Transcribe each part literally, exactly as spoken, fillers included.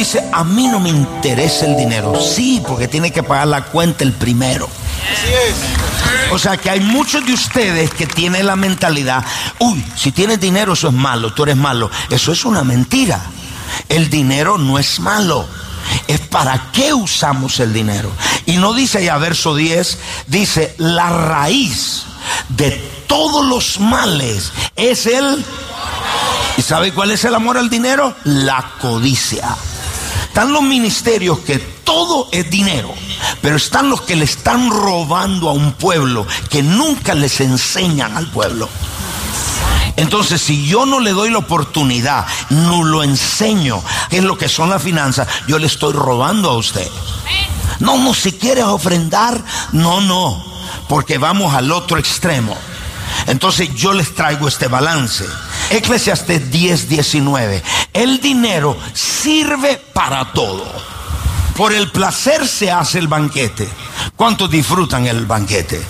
dice, a mí no me interesa el dinero. Sí, porque tiene que pagar la cuenta el primero. Así es. O sea que hay muchos de ustedes que tienen la mentalidad, uy, si tienes dinero eso es malo, tú eres malo. Eso es una mentira. El dinero no es malo. Es para qué usamos el dinero. Y no dice ya verso diez, dice la raíz de todos los males es el... ¿Y sabe cuál es el amor al dinero? La codicia. Están los ministerios que todo es dinero, pero están los que le están robando a un pueblo, que nunca les enseñan al pueblo. Entonces, si yo no le doy la oportunidad, no lo enseño, qué es lo que son las finanzas, yo le estoy robando a usted. No, no, si quieres ofrendar, no, no, porque vamos al otro extremo. Entonces yo les traigo este balance. Eclesiastés diez, diecinueve. El dinero sirve para todo. Por el placer se hace el banquete. ¿Cuántos disfrutan el banquete?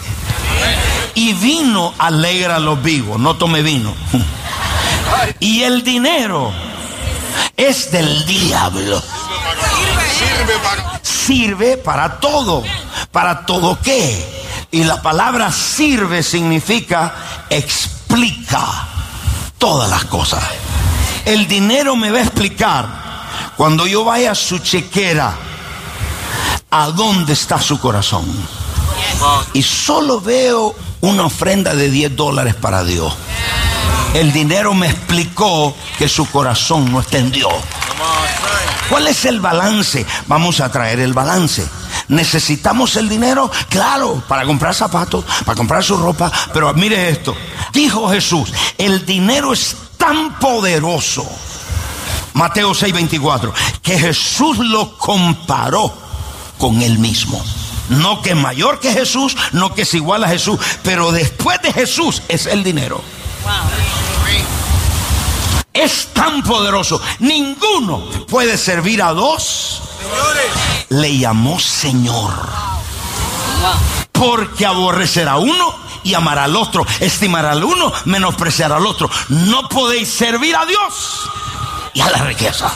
Y vino alegra a los vivos. No tome vino. Y el dinero es del diablo. Sirve para... Sirve para todo. ¿Para todo qué? Y la palabra sirve significa explica todas las cosas. El dinero me va a explicar cuando yo vaya a su chequera a dónde está su corazón. Y solo veo una ofrenda de diez dólares para Dios. El dinero me explicó que su corazón no está en Dios. ¿Cuál es el balance? Vamos a traer el balance. ¿Necesitamos el dinero? Claro, para comprar zapatos, para comprar su ropa. Pero mire esto, dijo Jesús, el dinero es tan poderoso, Mateo seis, veinticuatro, que Jesús lo comparó con él mismo. No que es mayor que Jesús, no que es igual a Jesús, pero después de Jesús es el dinero. Es tan poderoso, ninguno puede servir a dos. Le llamó Señor, porque aborrecerá a uno y amará al otro, estimará al uno, menospreciará al otro. No podéis servir a Dios y a la riqueza.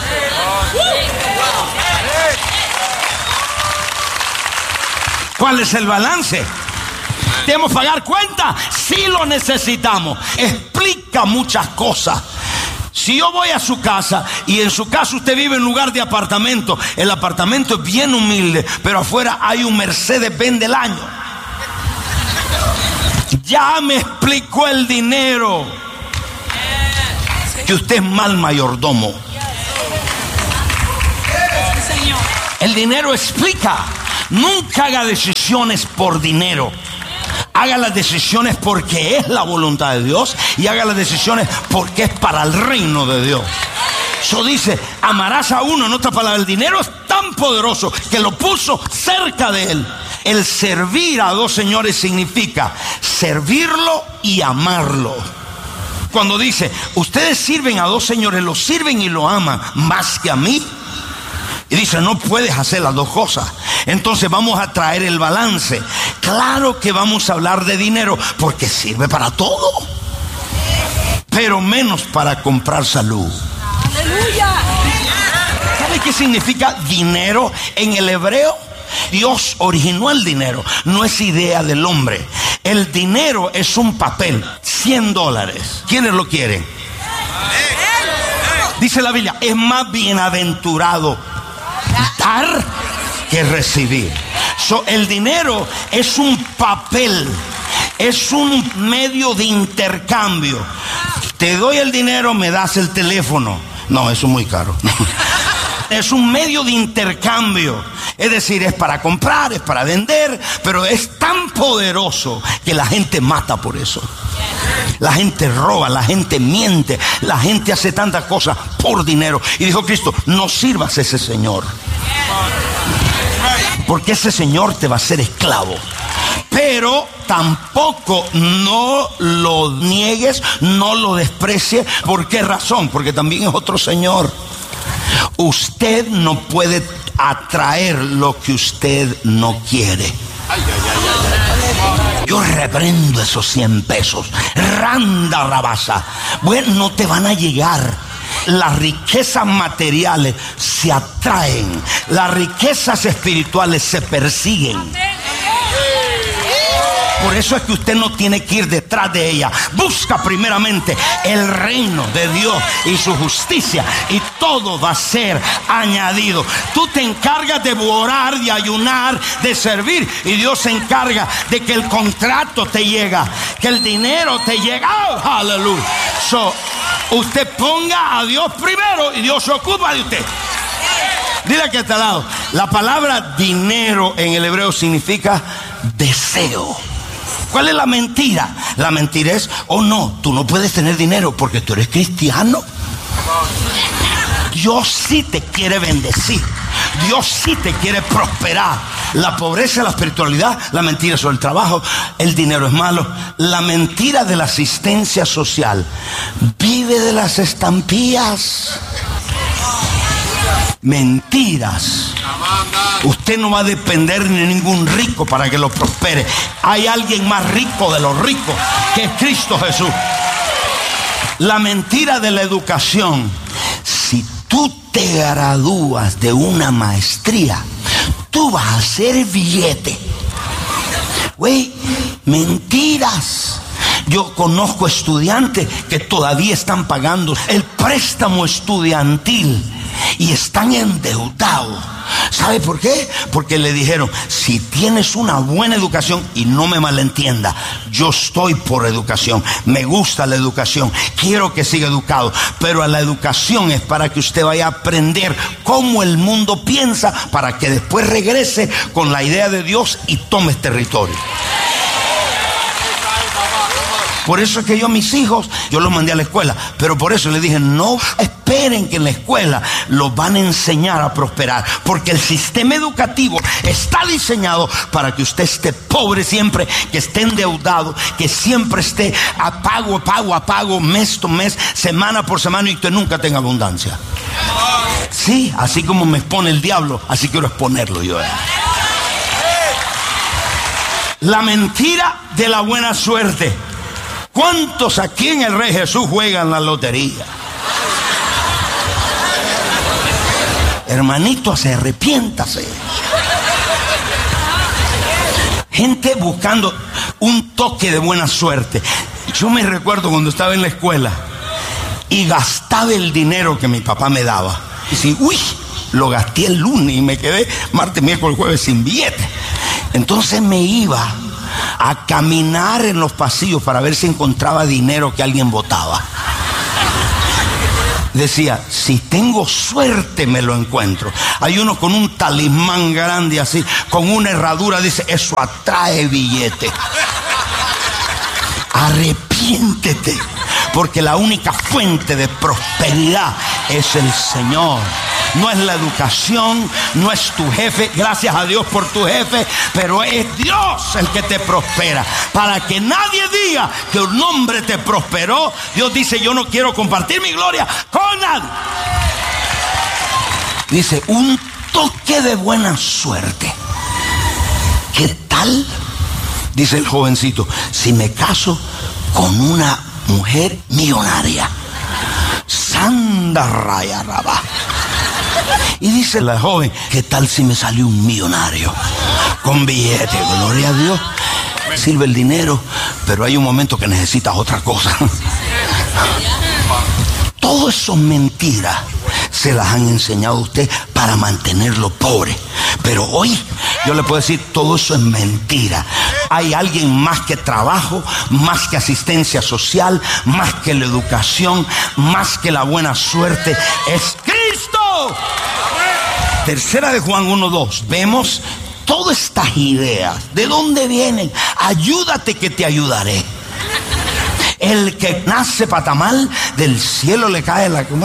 ¿Cuál es el balance? ¿Debemos pagar cuenta? Sí lo necesitamos. Explica muchas cosas. Si yo voy a su casa y en su casa usted vive en lugar de apartamento, el apartamento es bien humilde, pero afuera hay un Mercedes-Benz del año. Ya me explicó el dinero que usted es mal mayordomo. El dinero explica. Nunca haga decisiones por dinero. Haga las decisiones porque es la voluntad de Dios y haga las decisiones porque es para el reino de Dios. Eso dice, amarás a uno. En otra palabra, el dinero es tan poderoso que lo puso cerca de él. El servir a dos señores significa servirlo y amarlo. Cuando dice, ustedes sirven a dos señores, lo sirven y lo aman más que a mí. Y dice, no puedes hacer las dos cosas. Entonces vamos a traer el balance. Claro que vamos a hablar de dinero porque sirve para todo, pero menos para comprar salud. ¡Aleluya! ¿Sabe qué significa dinero en el hebreo? Dios originó el dinero, no es idea del hombre. El dinero es un papel, cien dólares. ¿Quiénes lo quieren? Dice la Biblia, es más bienaventurado dar que recibir. So, el dinero es un papel, es un medio de intercambio. Te doy el dinero, me das el teléfono. No, eso es muy caro. Es un medio de intercambio. Es decir, es para comprar, es para vender, pero es tan poderoso que la gente mata por eso. La gente roba, la gente miente, la gente hace tantas cosas por dinero. Y dijo Cristo, no sirvas a ese señor, porque ese señor te va a hacer esclavo. Pero tampoco no lo niegues, no lo desprecies. ¿Por qué razón? Porque también es otro señor. Usted no puede atraer lo que usted no quiere. Yo reprendo esos cien pesos. Randa rabasa. Bueno, no te van a llegar. las riquezas materiales se atraen, las riquezas espirituales se persiguen. Por eso es que usted no tiene que ir detrás de ella. Busca primeramente el reino de Dios y su justicia, y todo va a ser añadido. Tú te encargas de orar, de ayunar, de servir, y Dios se encarga de que el contrato te llega, que el dinero te llega. Oh, aleluya. So, usted ponga a Dios primero y Dios se ocupa de usted. Dile que está al lado. La palabra dinero en el hebreo significa deseo. ¿Cuál es la mentira? La mentira es, oh no, tú no puedes tener dinero porque tú eres cristiano. Dios sí te quiere bendecir. Dios sí te quiere prosperar. La pobreza, la espiritualidad, la mentira sobre el trabajo, el dinero es malo. La mentira de la asistencia social vive de las estampillas. Mentiras. Usted no va a depender de ningún rico para que lo prospere. Hay alguien más rico de los ricos, que es Cristo Jesús. La mentira de la educación. Si tú te gradúas de una maestría, tú vas a hacer billete. Güey, mentiras. Yo conozco estudiantes que todavía están pagando el préstamo estudiantil y están endeudados. ¿Sabe por qué? Porque le dijeron, si tienes una buena educación, y no me malentienda, yo estoy por educación, me gusta la educación, quiero que siga educado, pero la educación es para que usted vaya a aprender cómo el mundo piensa, para que después regrese con la idea de Dios y tome territorio. Por eso es que yo a mis hijos, yo los mandé a la escuela, pero por eso les dije, no esperen que en la escuela los van a enseñar a prosperar, porque el sistema educativo está diseñado para que usted esté pobre siempre, que esté endeudado, que siempre esté a pago, a pago, a pago, mes to mes, semana por semana, y usted nunca tenga abundancia. Sí, así como me expone el diablo, así quiero exponerlo yo. La mentira de la buena suerte. ¿Cuántos aquí en el Rey Jesús juegan la lotería? Hermanito, se arrepiéntase. Gente buscando un toque de buena suerte. Yo me recuerdo cuando estaba en la escuela y gastaba el dinero que mi papá me daba. Y si, uy, lo gasté el lunes y me quedé martes, miércoles, jueves sin billete. Entonces me iba a caminar en los pasillos para ver si encontraba dinero que alguien botaba. Decía, si tengo suerte me lo encuentro. Hay uno con un talismán grande así, con una herradura, dice, eso atrae billete. Arrepiéntete, porque la única fuente de prosperidad es el Señor. No es la educación, no es tu jefe, gracias a Dios por tu jefe, pero es Dios el que te prospera. Para que nadie diga que un hombre te prosperó, Dios dice, yo no quiero compartir mi gloria con nadie. Dice, un toque de buena suerte. ¿Qué tal? Dice el jovencito, si me caso con una mujer millonaria. Sanda raya rabá. Y dice la joven, ¿qué tal si me salió un millonario con billete? Gloria a Dios. Sirve el dinero, pero hay un momento que necesitas otra cosa. Todo eso mentiras se las han enseñado a usted para mantenerlo pobre. Pero hoy yo le puedo decir, todo eso es mentira. Hay alguien más que trabajo, más que asistencia social, más que la educación, más que la buena suerte. Es Cristo. Tercera de Juan uno dos. Vemos todas estas ideas. ¿De dónde vienen? Ayúdate que te ayudaré. El que nace patamal, del cielo le cae la cama.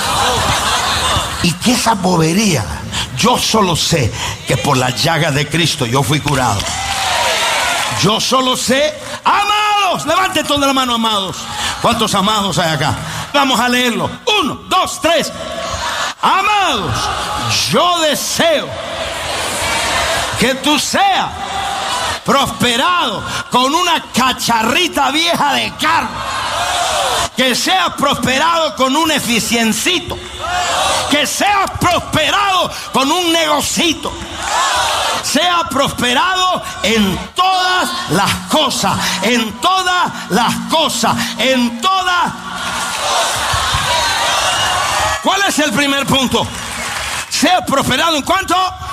¿Y qué esa bobería? Yo solo sé que por la llaga de Cristo yo fui curado. Yo solo sé, amados, levanten toda la mano, amados. ¿Cuántos amados hay acá? Vamos a leerlo. Uno, dos, tres. Amados, yo deseo que tú seas prosperado con una cacharrita vieja de carne, Que seas prosperado con un eficiencito. Que seas prosperado con un negocito. Sea prosperado en todas las cosas. En todas las cosas. En todas. ¿Cuál es el primer punto? Sea prosperado en cuanto.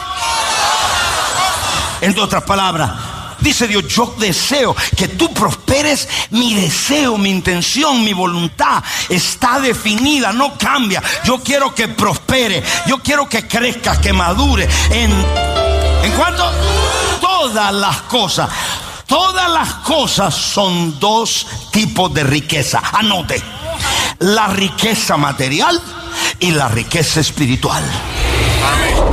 En otras palabras, dice Dios, yo deseo que tú prosperes. Mi deseo, mi intención, mi voluntad está definida, no cambia. Yo quiero que prospere, yo quiero que crezca, que madure. En, ¿en cuanto? Todas las cosas. Todas las cosas son dos tipos de riqueza. Anote. La riqueza material y la riqueza espiritual. Amén.